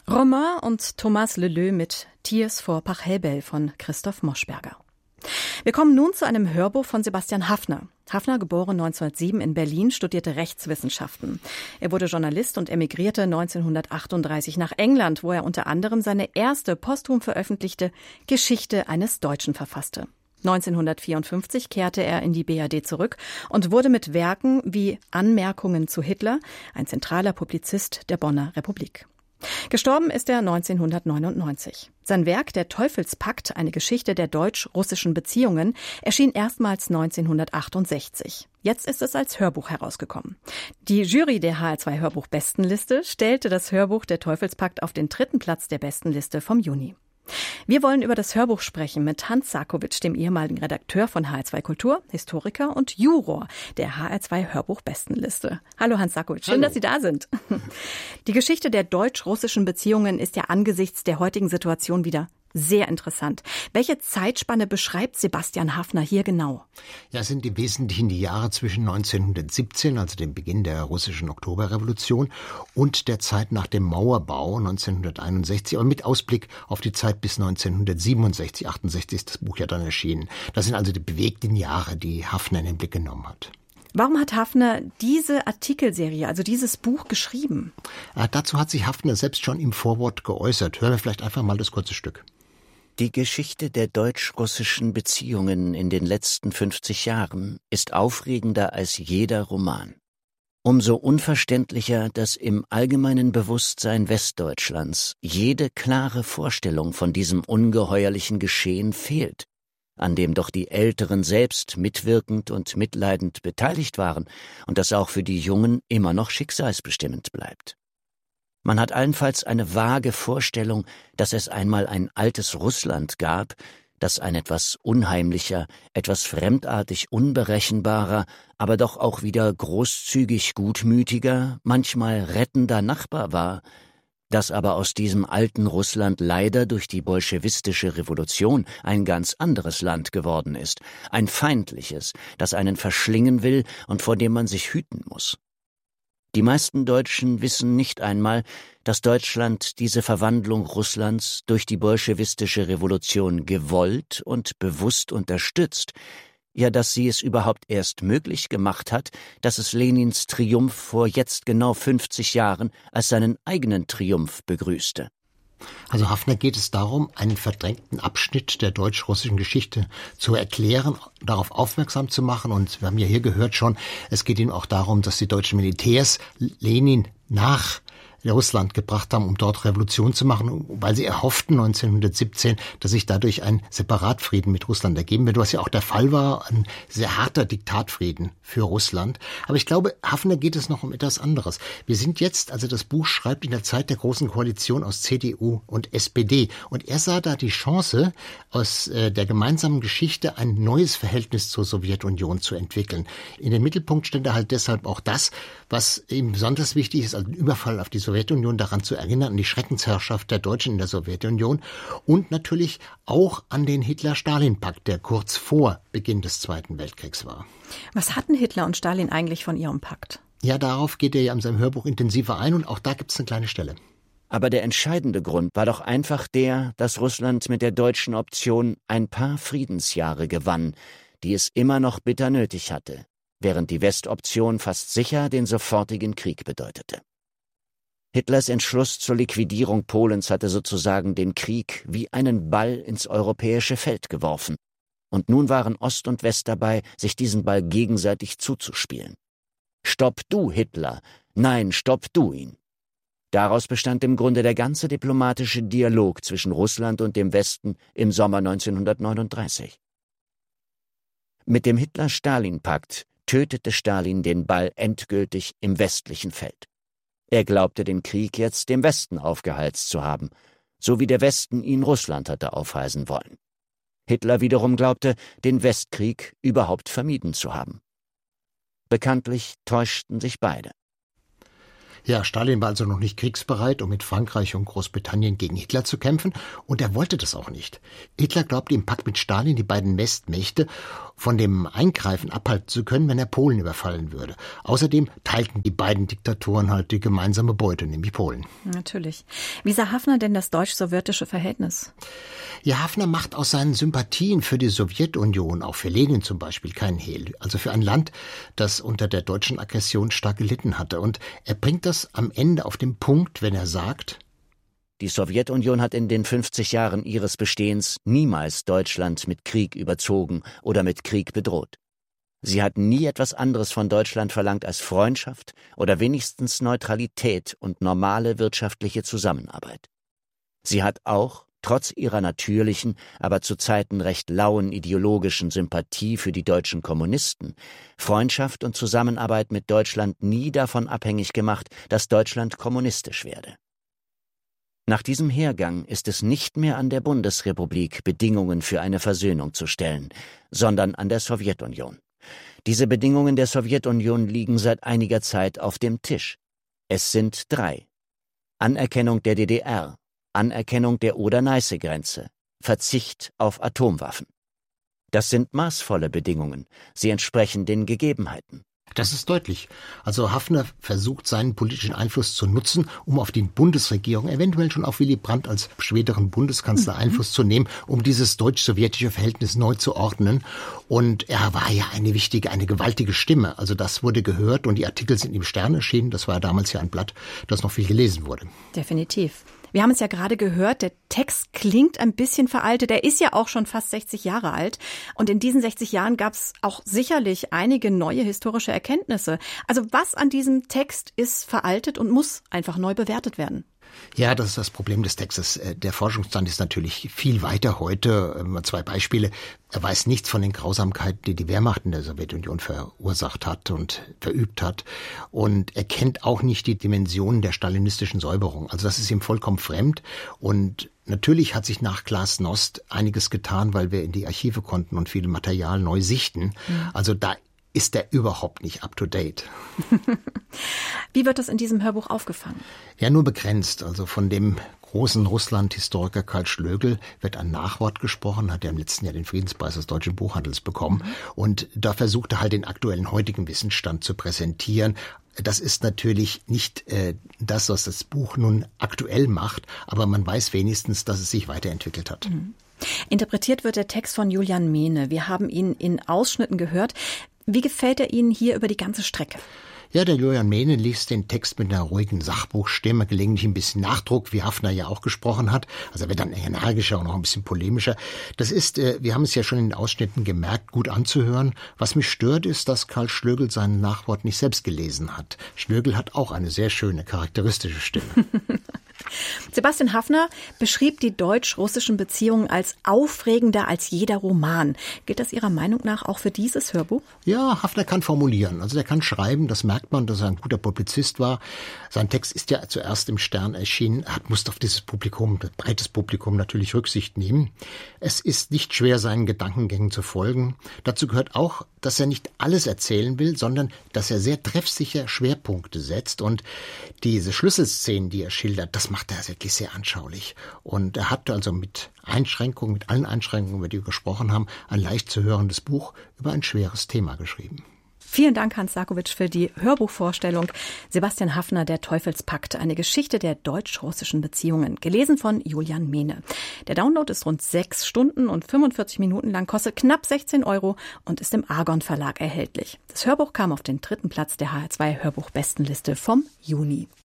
Romain und Thomas Leleu mit Tiers vor Pachelbel von Christoph Moschberger. Wir kommen nun zu einem Hörbuch von Sebastian Haffner. Haffner, geboren 1907 in Berlin, studierte Rechtswissenschaften. Er wurde Journalist und emigrierte 1938 nach England, wo er unter anderem seine erste posthum veröffentlichte Geschichte eines Deutschen verfasste. 1954 kehrte er in die BRD zurück und wurde mit Werken wie Anmerkungen zu Hitler ein zentraler Publizist der Bonner Republik. Gestorben ist er 1999. Sein Werk Der Teufelspakt, eine Geschichte der deutsch-russischen Beziehungen, erschien erstmals 1968. Jetzt ist es als Hörbuch herausgekommen. Die Jury der HR2 Hörbuch-Bestenliste stellte das Hörbuch Der Teufelspakt auf den 3. Platz der Bestenliste vom Juni. Wir wollen über das Hörbuch sprechen mit Hans Sarkowitsch, dem ehemaligen Redakteur von HR2 Kultur, Historiker und Juror der HR2 Hörbuch-Bestenliste. Hallo Hans Sarkowitsch, schön, dass Sie da sind. Die Geschichte der deutsch-russischen Beziehungen ist ja angesichts der heutigen Situation wieder sehr interessant. Welche Zeitspanne beschreibt Sebastian Haffner hier genau? Ja, es sind im Wesentlichen die Jahre zwischen 1917, also dem Beginn der russischen Oktoberrevolution, und der Zeit nach dem Mauerbau 1961, aber mit Ausblick auf die Zeit bis 1967, 68 ist das Buch ja dann erschienen. Das sind also die bewegten Jahre, die Haffner in den Blick genommen hat. Warum hat Haffner diese Artikelserie, also dieses Buch, geschrieben? Dazu hat sich Haffner selbst schon im Vorwort geäußert. Hören wir vielleicht einfach mal das kurze Stück. Die Geschichte der deutsch-russischen Beziehungen in den letzten 50 Jahren ist aufregender als jeder Roman. Umso unverständlicher, dass im allgemeinen Bewusstsein Westdeutschlands jede klare Vorstellung von diesem ungeheuerlichen Geschehen fehlt, an dem doch die Älteren selbst mitwirkend und mitleidend beteiligt waren und das auch für die Jungen immer noch schicksalsbestimmend bleibt. Man hat allenfalls eine vage Vorstellung, dass es einmal ein altes Russland gab, das ein etwas unheimlicher, etwas fremdartig unberechenbarer, aber doch auch wieder großzügig gutmütiger, manchmal rettender Nachbar war, dass aber aus diesem alten Russland leider durch die bolschewistische Revolution ein ganz anderes Land geworden ist, ein feindliches, das einen verschlingen will und vor dem man sich hüten muss. Die meisten Deutschen wissen nicht einmal, dass Deutschland diese Verwandlung Russlands durch die bolschewistische Revolution gewollt und bewusst unterstützt, ja, dass sie es überhaupt erst möglich gemacht hat, dass es Lenins Triumph vor jetzt genau 50 Jahren als seinen eigenen Triumph begrüßte. Also Haffner geht es darum, einen verdrängten Abschnitt der deutsch-russischen Geschichte zu erklären, darauf aufmerksam zu machen. Und wir haben ja hier gehört schon, es geht ihm auch darum, dass die deutschen Militärs Lenin nach Russland gebracht haben, um dort Revolution zu machen, weil sie erhofften 1917, dass sich dadurch ein Separatfrieden mit Russland ergeben wird, was ja auch der Fall war, ein sehr harter Diktatfrieden für Russland. Aber ich glaube, Haffner geht es noch um etwas anderes. Wir sind jetzt, also das Buch schreibt in der Zeit der Großen Koalition aus CDU und SPD. Und er sah da die Chance, aus der gemeinsamen Geschichte ein neues Verhältnis zur Sowjetunion zu entwickeln. In den Mittelpunkt stellt er halt deshalb auch das, was ihm besonders wichtig ist, also ein Überfall auf die Sowjetunion, daran zu erinnern, an die Schreckensherrschaft der Deutschen in der Sowjetunion und natürlich auch an den Hitler-Stalin-Pakt, der kurz vor Beginn des Zweiten Weltkriegs war. Was hatten Hitler und Stalin eigentlich von ihrem Pakt? Ja, darauf geht er ja in seinem Hörbuch intensiver ein und auch da gibt es eine kleine Stelle. Aber der entscheidende Grund war doch einfach der, dass Russland mit der deutschen Option ein paar Friedensjahre gewann, die es immer noch bitter nötig hatte, während die Westoption fast sicher den sofortigen Krieg bedeutete. Hitlers Entschluss zur Liquidierung Polens hatte sozusagen den Krieg wie einen Ball ins europäische Feld geworfen. Und nun waren Ost und West dabei, sich diesen Ball gegenseitig zuzuspielen. Stopp du, Hitler! Nein, stopp du ihn! Daraus bestand im Grunde der ganze diplomatische Dialog zwischen Russland und dem Westen im Sommer 1939. Mit dem Hitler-Stalin-Pakt tötete Stalin den Ball endgültig im westlichen Feld. Er glaubte, den Krieg jetzt dem Westen aufgeheizt zu haben, so wie der Westen ihn Russland hatte aufheißen wollen. Hitler wiederum glaubte, den Westkrieg überhaupt vermieden zu haben. Bekanntlich täuschten sich beide. Ja, Stalin war also noch nicht kriegsbereit, um mit Frankreich und Großbritannien gegen Hitler zu kämpfen, und er wollte das auch nicht. Hitler glaubte im Pakt mit Stalin die beiden Westmächte von dem Eingreifen abhalten zu können, wenn er Polen überfallen würde. Außerdem teilten die beiden Diktatoren halt die gemeinsame Beute, nämlich Polen. Natürlich. Wie sah Haffner denn das deutsch-sowjetische Verhältnis? Ja, Haffner macht aus seinen Sympathien für die Sowjetunion, auch für Lenin zum Beispiel, keinen Hehl. Also für ein Land, das unter der deutschen Aggression stark gelitten hatte. Und er bringt das am Ende auf den Punkt, wenn er sagt: Die Sowjetunion hat in den 50 Jahren ihres Bestehens niemals Deutschland mit Krieg überzogen oder mit Krieg bedroht. Sie hat nie etwas anderes von Deutschland verlangt als Freundschaft oder wenigstens Neutralität und normale wirtschaftliche Zusammenarbeit. Sie hat auch, trotz ihrer natürlichen, aber zu Zeiten recht lauen ideologischen Sympathie für die deutschen Kommunisten, Freundschaft und Zusammenarbeit mit Deutschland nie davon abhängig gemacht, dass Deutschland kommunistisch werde. Nach diesem Hergang ist es nicht mehr an der Bundesrepublik, Bedingungen für eine Versöhnung zu stellen, sondern an der Sowjetunion. Diese Bedingungen der Sowjetunion liegen seit einiger Zeit auf dem Tisch. Es sind 3: Anerkennung der DDR, Anerkennung der Oder-Neiße-Grenze, Verzicht auf Atomwaffen. Das sind maßvolle Bedingungen. Sie entsprechen den Gegebenheiten. Das ist deutlich. Also Haffner versucht, seinen politischen Einfluss zu nutzen, um auf die Bundesregierung, eventuell schon auf Willy Brandt als späteren Bundeskanzler Einfluss zu nehmen, um dieses deutsch-sowjetische Verhältnis neu zu ordnen. Und er war ja eine gewaltige Stimme. Also das wurde gehört und die Artikel sind im Stern erschienen. Das war damals ja ein Blatt, das noch viel gelesen wurde. Definitiv. Wir haben es ja gerade gehört, der Text klingt ein bisschen veraltet. Er ist ja auch schon fast 60 Jahre alt. Und in diesen 60 Jahren gab es auch sicherlich einige neue historische Erkenntnisse. Also was an diesem Text ist veraltet und muss einfach neu bewertet werden? Ja, das ist das Problem des Textes. Der Forschungsstand ist natürlich viel weiter heute. 2 Beispiele. Er weiß nichts von den Grausamkeiten, die die Wehrmacht in der Sowjetunion verursacht hat und verübt hat. Und er kennt auch nicht die Dimensionen der stalinistischen Säuberung. Also das ist ihm vollkommen fremd. Und natürlich hat sich nach Glasnost einiges getan, weil wir in die Archive konnten und viel Material neu sichten. Also da ist er überhaupt nicht up to date. Wie wird das in diesem Hörbuch aufgefangen? Ja, nur begrenzt. Also von dem großen Russland-Historiker Karl Schlögl wird ein Nachwort gesprochen, hat er im letzten Jahr den Friedenspreis des Deutschen Buchhandels bekommen. Und da versucht er halt den aktuellen heutigen Wissensstand zu präsentieren. Das ist natürlich nicht das, was das Buch nun aktuell macht, aber man weiß wenigstens, dass es sich weiterentwickelt hat. Interpretiert wird der Text von Julian Mehne. Wir haben ihn in Ausschnitten gehört. Wie gefällt er Ihnen hier über die ganze Strecke? Ja, der Julian Mehne liest den Text mit einer ruhigen Sachbuchstimme, gelegentlich ein bisschen Nachdruck, wie Haffner ja auch gesprochen hat. Also er wird dann energischer und auch ein bisschen polemischer. Das ist, wir haben es ja schon in den Ausschnitten gemerkt, gut anzuhören. Was mich stört, ist, dass Karl Schlögl sein Nachwort nicht selbst gelesen hat. Schlögl hat auch eine sehr schöne, charakteristische Stimme. Sebastian Haffner beschrieb die deutsch-russischen Beziehungen als aufregender als jeder Roman. Gilt das Ihrer Meinung nach auch für dieses Hörbuch? Ja, Haffner kann formulieren. Also der kann schreiben, das merkt man, dass er ein guter Publizist war. Sein Text ist ja zuerst im Stern erschienen. Er musste auf dieses Publikum, das breites Publikum, natürlich Rücksicht nehmen. Es ist nicht schwer, seinen Gedankengängen zu folgen. Dazu gehört auch, dass er nicht alles erzählen will, sondern dass er sehr treffsicher Schwerpunkte setzt. Und diese Schlüsselszenen, die er schildert, das macht er wirklich sehr anschaulich. Und er hat also mit allen Einschränkungen, über die wir gesprochen haben, ein leicht zu hörendes Buch über ein schweres Thema geschrieben. Vielen Dank, Hans Sarkowitsch, für die Hörbuchvorstellung. Sebastian Haffner, Der Teufelspakt, eine Geschichte der deutsch-russischen Beziehungen, gelesen von Julian Mehne. Der Download ist rund 6 Stunden und 45 Minuten lang, kostet knapp 16 € und ist im Argon Verlag erhältlich. Das Hörbuch kam auf den 3. Platz der HR2 Hörbuchbestenliste vom Juni.